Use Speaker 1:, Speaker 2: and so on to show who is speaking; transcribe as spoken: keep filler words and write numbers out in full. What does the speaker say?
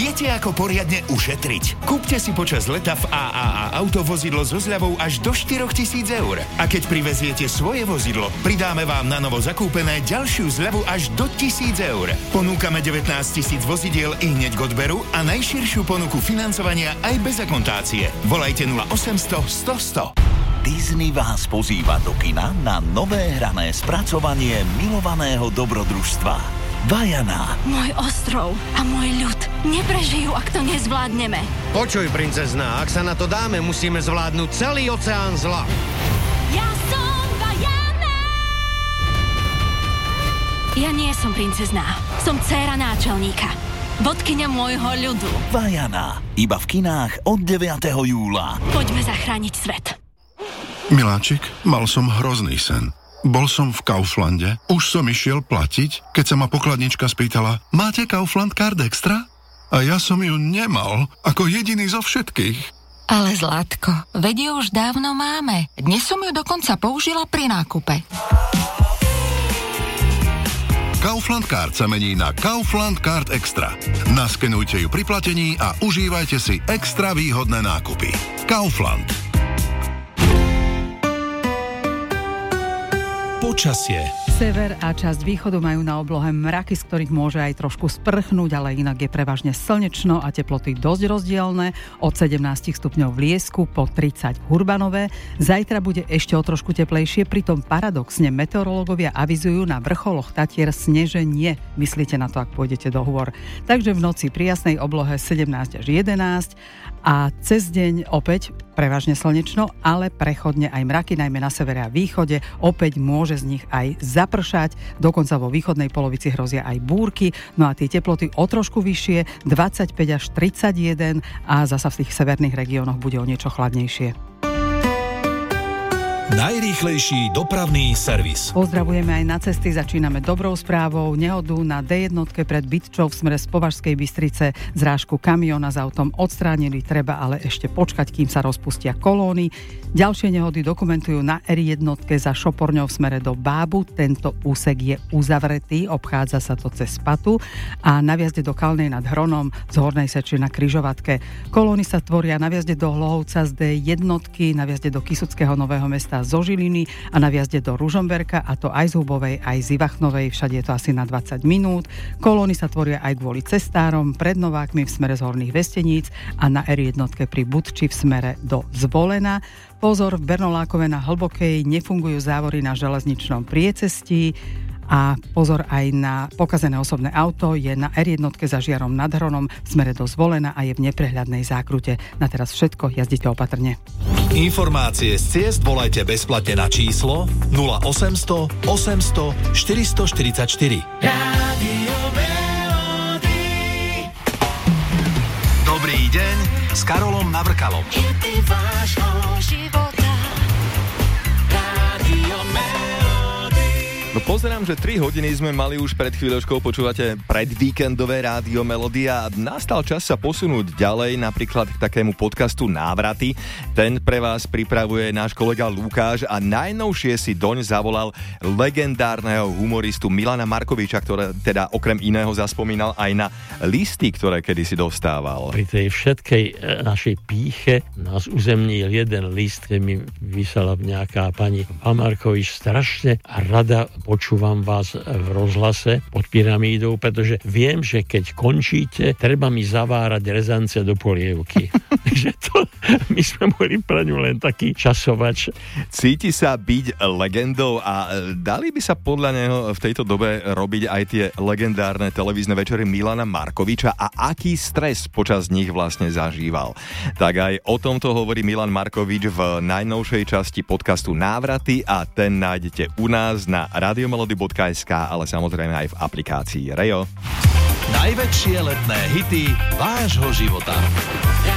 Speaker 1: Viete, ako poriadne ušetriť? Kúpte si počas leta v á á á Auto vozidlo so zľavou až do štyritisíc eur. A keď priveziete svoje vozidlo, pridáme vám na novo zakúpené ďalšiu zľavu až do tisíc eur. Ponúkame devätnásť tisíc vozidiel i hneď k odberu a najširšiu ponuku financovania aj bez akontácie. Volajte nula osemsto sto sto.
Speaker 2: Disney vás pozýva do kina na nové hrané spracovanie milovaného dobrodružstva Vajana.
Speaker 3: Môj ostrov a môj ľud neprežijú, ak to nezvládneme.
Speaker 4: Počuj, princezná, ak sa na to dáme, musíme zvládnuť celý oceán zla.
Speaker 3: Ja som Vajana! Ja nie som princezná, som dcéra náčelníka. Vodkyňa môjho ľudu.
Speaker 2: Vajana. Iba v kinách od deviateho júla.
Speaker 3: Poďme zachrániť svet.
Speaker 5: Miláčik, mal som hrozný sen. Bol som v Kauflande, už som išiel platiť, keď sa ma pokladnička spýtala: máte Kaufland Card Extra? A ja som ju nemal, ako jediný zo všetkých.
Speaker 6: Ale Zlatko, veď ju už dávno máme. Dnes som ju dokonca použila pri nákupe.
Speaker 5: Kaufland Card sa mení na Kaufland Card Extra. Naskenujte ju pri platení a užívajte si extra výhodné nákupy. Kaufland.
Speaker 7: Počasie.
Speaker 8: Sever a časť východu majú na oblohe mraky, z ktorých môže aj trošku sprchnúť, ale inak je prevažne slnečno a teploty dosť rozdielne. Od sedemnásť stupňov v Liesku po tridsať v Hurbanove. Zajtra bude ešte o trošku teplejšie, pritom paradoxne meteorológovia avizujú na vrcholoch Tatier sneženie. Myslíte na to, ak pôjdete do hôr. Takže v noci pri jasnej oblohe sedemnásť až jedenásť a cez deň opäť prevažne slnečno, ale prechodne aj mraky, najmä na severe a východe. Opäť môže z nich aj zapršať, dokonca vo východnej polovici hrozia aj búrky, no a tie teploty o trošku vyššie, dvadsaťpäť až tridsaťjeden a zasa v tých severných regiónoch bude o niečo chladnejšie.
Speaker 7: Najrýchlejší dopravný servis.
Speaker 8: Pozdravujeme aj na cesty, začíname dobrou správou. Nehodu na dé jedna pred Bytčou v smere z Považskej Bystrice, zrážku kamióna s autom odstránili, treba ale ešte počkať, kým sa rozpustia kolóny. Ďalšie nehody dokumentujú na er jedna za Šoporňou v smere do Bábu. Tento úsek je uzavretý, obchádza sa to cez Patu a na vjazde do Kalnej nad Hronom z Hornej Seči na križovatke. Kolóny sa tvoria na vjazde do Hlohovca z dé jedna, na vjazde do Kysuckého Nového Mesta zo Žiliny a na vjazde do Ružomberka, a to aj z Hubovej, aj z Ivachnovej, všade je to asi na dvadsať minút. Kolóny sa tvoria aj kvôli cestárom, pred Novákmi v smere z Horných Vesteníc a na er jedna pri Budči v smere do Zvolena. Pozor, v Bernolákove na Hlbokej nefungujú závory na železničnom priecestí. A pozor aj na pokazené osobné auto, je na er jedna za Žiarom nad Hronom v smere do Zvolena a je v neprehľadnej zákrute. Na teraz všetko, jazdite opatrne.
Speaker 7: Informácie z ciest volajte bezplatne na číslo nula osemsto osemsto štyristoštyridsaťštyri. Rádio Melody. Dobrý deň s Karolom Navrkalom.
Speaker 3: Hity vášho života. Rádio Melody.
Speaker 9: No pozerám, že tri hodiny sme mali už pred chvíľočkou, počúvate predvíkendové Rádio Melody a nastal čas sa posunúť ďalej, napríklad k takému podcastu Návraty. Ten pre vás pripravuje náš kolega Lukáš a najnovšie si doň zavolal legendárneho humoristu Milana Markoviča, ktorý teda okrem iného zaspomínal aj na listy, ktoré kedysi dostával.
Speaker 10: Pri tej všetkej našej píche nás uzemnil jeden list, kde mi vysala nejaká pani Markovič, strašne a rada počúvam vás v rozhlase pod pyramídou, pretože viem, že keď končíte, treba mi zavárať rezance do polievky. Takže to, my sme boli pre ňu len taký časovač.
Speaker 9: Cíti sa byť legendou a dali by sa podľa neho v tejto dobe robiť aj tie legendárne televízne večery Milana Markoviča a aký stres počas nich vlastne zažíval. Tak aj o tomto hovorí Milan Markovič v najnovšej časti podcastu Návraty a ten nájdete u nás na radiomelody bodka es ká, ale samozrejme aj v aplikácii Rejo.
Speaker 7: Najväčšie letné hity vášho života.